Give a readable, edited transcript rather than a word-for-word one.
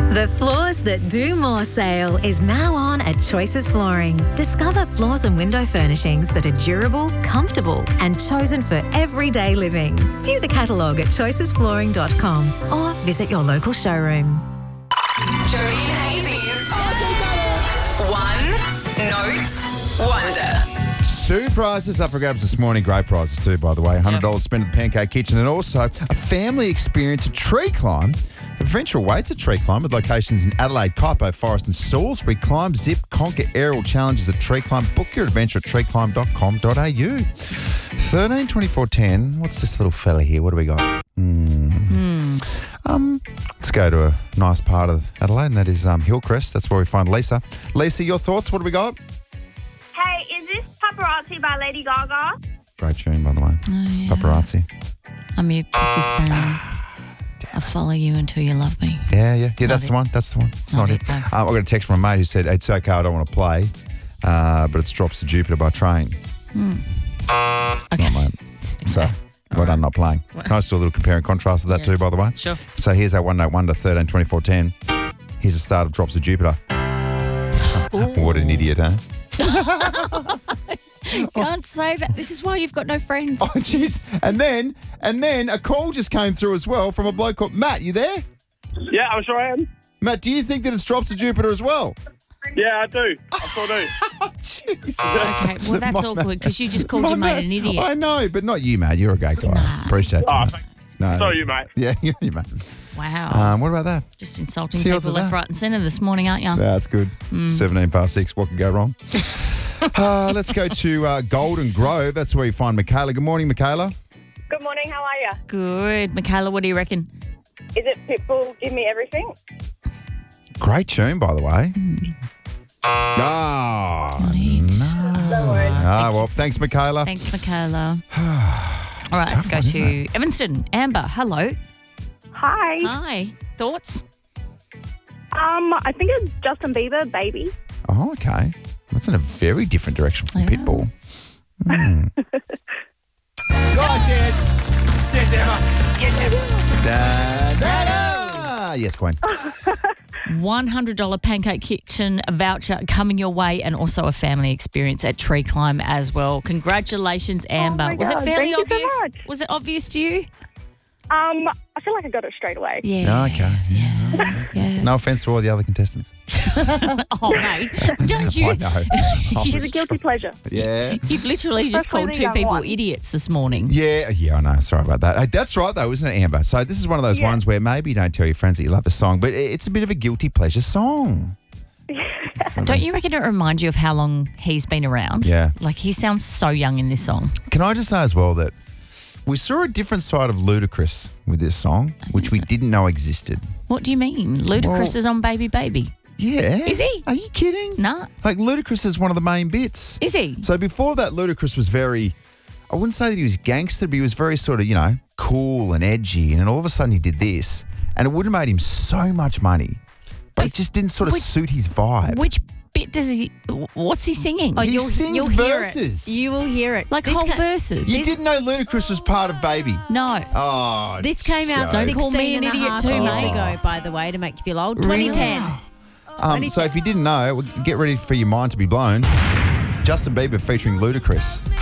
The Floors That Do More sale is now on at Choices Flooring. Discover floors and window furnishings that are durable, comfortable, and chosen for everyday living. View the catalogue at choicesflooring.com or visit your local showroom. Jody and Hazy's One Note Wonder. 2 prizes up for grabs this morning. Great prizes too, by the way. $100 spent at the Pancake Kitchen, and also a family experience, a tree climb. Adventure awaits at Tree Climb with locations in Adelaide, Kaipo, Forest and Salisbury. Climb, zip, conquer aerial challenges at Tree Climb. Book your adventure at treeclimb.com.au. 13 24 10. What's this little fella here? What do we got? Let's go to a nice part of Adelaide, and that is Hillcrest. That's where we find Lisa. Lisa, your thoughts? What do we got? Hey, is this Paparazzi by Lady Gaga? Great tune, by the way. Oh, yeah. Paparazzi. I'm your biggest fan. I'll follow you until you love me. Yeah, that's the one. That's the one. It's not it. though. I got a text from a mate who said, it's okay, I don't want to play, but it's Drops to Jupiter by Train. It's not mine. So, well done not playing. Can I just do a little compare and contrast of that too, by the way? Sure. So here's our One Note Wonder, 13 24 10. Here's the start of Drops to Jupiter. What an idiot, huh? Can't say that. This is why you've got no friends. Oh, jeez. And then a call just came through as well from a bloke called Matt. You there? Yeah, I'm sure I am. Matt, do you think that it's Drops to Jupiter as well? Yeah, I do. I sure do. Oh, jeez. Okay, well, that's awkward because you just called your mate an idiot. I know, but not you, Matt. You're a great guy. Nah. Appreciate you. Oh, mate. thanks. No. So you, mate. Yeah, you, mate. Wow. What about that? Just insulting See, people odds of left, that? right and centre this morning, aren't you? Yeah, that's good. 17 past 6. What could go wrong? Let's go to Golden Grove. That's where you find Michaela. Good morning, Michaela. Good morning, how are you? Good. Michaela, what do you reckon? Is it Pitbull, Give Me Everything? Great tune, by the way. Oh, Not it. No worries. well, thanks, Michaela. Thanks, Michaela. All right, let's tough go one, isn't to Evanston. Amber, hello. Hi. Hi. Thoughts? I think it's Justin Bieber, Baby. Oh, okay. That's in a very different direction from Yeah. Pitbull. Yes, Queen. $100 Pancake Kitchen voucher coming your way, and also a family experience at Tree Climb as well. Congratulations, Amber. my Was it God, fairly thank you so obvious? much. Was it obvious to you? I feel like I got it straight away. Yeah. Okay. Yeah. No offence to all the other contestants. Oh, mate. Don't you? I know. It's a guilty pleasure. Yeah. You've literally just Especially called the 2 young people one. idiots this morning. Yeah, I know. Sorry about that. Hey, that's right, though, isn't it, Amber? So this is one of those Yeah. ones where maybe you don't tell your friends that you love a song, but it's a bit of a guilty pleasure song. Don't you reckon it reminds you of how long he's been around? Yeah. Like, he sounds so young in this song. Can I just say as well that we saw a different side of Ludacris with this song, which we didn't know existed. What do you mean? Ludacris is on Baby Baby. Yeah. Is he? Are you kidding? Nah. Like, Ludacris is one of the main bits. Is he? So before that, Ludacris was very, I wouldn't say that he was gangster, but he was very sort of, cool and edgy. And all of a sudden he did this, and it would have made him so much money, but it just didn't sort of suit his vibe. Which bit does he... What's he singing? He sings hear verses. it. You will hear it. Like This whole ca- verses? You didn't know Ludacris was part of Baby. No. Oh, This came out Joe. Don't call me 16 an and a idiot half too, years mate. ago, by the way, to make you feel old. Really? 2010. So if you didn't know, get ready for your mind to be blown. Justin Bieber featuring Ludacris.